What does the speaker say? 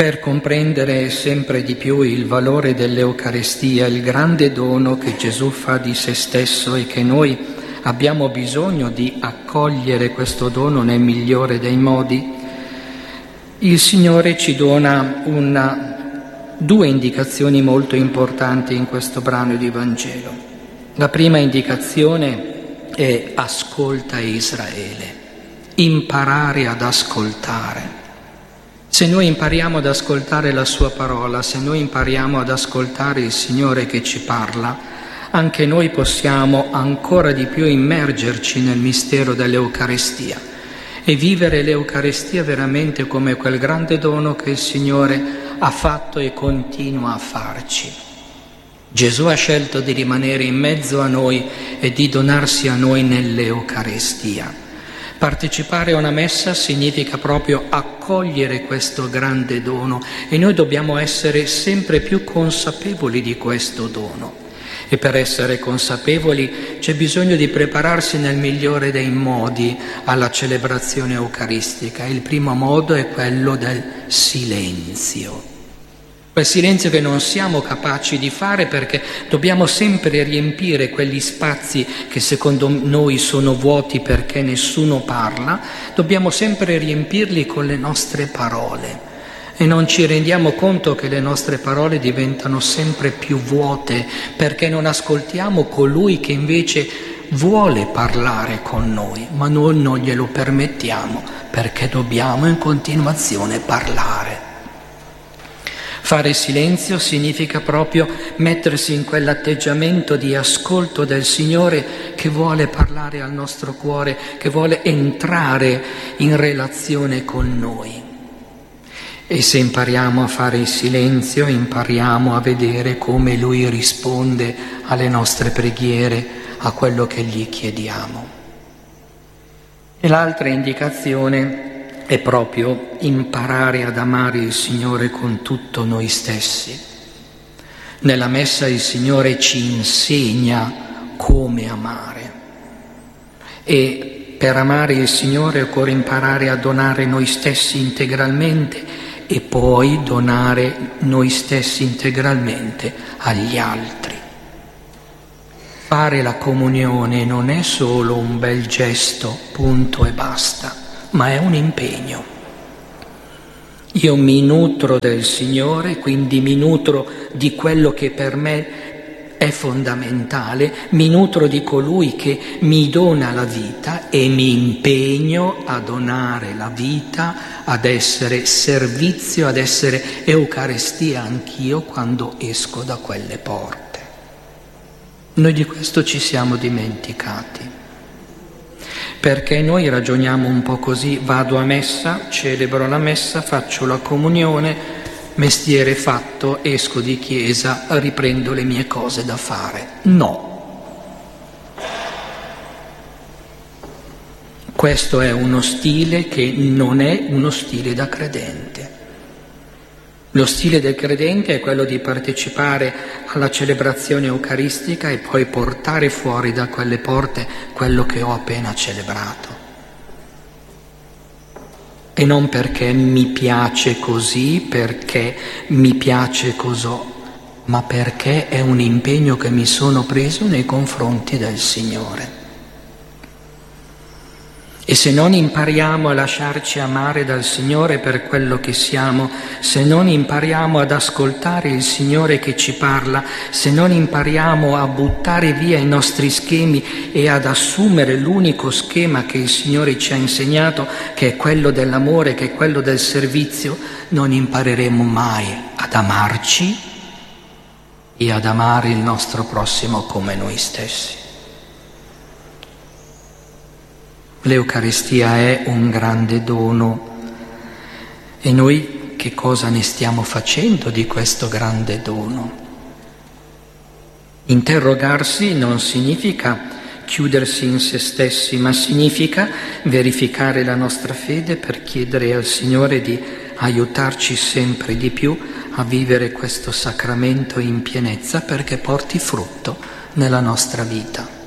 per comprendere sempre di più il valore dell'Eucarestia, il grande dono che Gesù fa di se stesso e che noi abbiamo bisogno di accogliere questo dono nel migliore dei modi, il Signore ci dona due indicazioni molto importanti in questo brano di Vangelo. La prima indicazione è: ascolta Israele, imparare ad ascoltare. Se noi impariamo ad ascoltare la sua parola, se noi impariamo ad ascoltare il Signore che ci parla, anche noi possiamo ancora di più immergerci nel mistero dell'Eucarestia e vivere l'Eucarestia veramente come quel grande dono che il Signore ha fatto e continua a farci. Gesù ha scelto di rimanere in mezzo a noi e di donarsi a noi nell'Eucarestia. Partecipare a una messa significa proprio accogliere questo grande dono e noi dobbiamo essere sempre più consapevoli di questo dono. E per essere consapevoli c'è bisogno di prepararsi nel migliore dei modi alla celebrazione eucaristica. Il primo modo è quello del silenzio. Quel silenzio che non siamo capaci di fare perché dobbiamo sempre riempire quegli spazi che secondo noi sono vuoti perché nessuno parla, dobbiamo sempre riempirli con le nostre parole e non ci rendiamo conto che le nostre parole diventano sempre più vuote perché non ascoltiamo colui che invece vuole parlare con noi, ma noi non glielo permettiamo perché dobbiamo in continuazione parlare. Fare silenzio significa proprio mettersi in quell'atteggiamento di ascolto del Signore che vuole parlare al nostro cuore, che vuole entrare in relazione con noi. E se impariamo a fare il silenzio, impariamo a vedere come Lui risponde alle nostre preghiere, a quello che gli chiediamo. E l'altra indicazione è proprio imparare ad amare il Signore con tutto noi stessi. Nella messa il Signore ci insegna come amare e per amare il Signore occorre imparare a donare noi stessi integralmente e poi donare noi stessi integralmente agli altri. Fare la comunione non è solo un bel gesto, punto e basta, ma è un impegno. Io mi nutro del Signore, quindi mi nutro di quello che per me è fondamentale, mi nutro di colui che mi dona la vita e mi impegno a donare la vita, ad essere servizio, ad essere Eucaristia anch'io quando esco da quelle porte. Noi di questo ci siamo dimenticati. Perché noi ragioniamo un po' così: vado a messa, celebro la messa, faccio la comunione, mestiere fatto, esco di chiesa, riprendo le mie cose da fare. No. Questo è uno stile che non è uno stile da credente. Lo stile del credente è quello di partecipare alla celebrazione eucaristica e poi portare fuori da quelle porte quello che ho appena celebrato. E non perché mi piace così, perché mi piace cos'ho, ma perché è un impegno che mi sono preso nei confronti del Signore. E se non impariamo a lasciarci amare dal Signore per quello che siamo, se non impariamo ad ascoltare il Signore che ci parla, se non impariamo a buttare via i nostri schemi e ad assumere l'unico schema che il Signore ci ha insegnato, che è quello dell'amore, che è quello del servizio, non impareremo mai ad amarci e ad amare il nostro prossimo come noi stessi. L'Eucaristia è un grande dono e noi che cosa ne stiamo facendo di questo grande dono? Interrogarsi non significa chiudersi in se stessi, ma significa verificare la nostra fede per chiedere al Signore di aiutarci sempre di più a vivere questo sacramento in pienezza perché porti frutto nella nostra vita.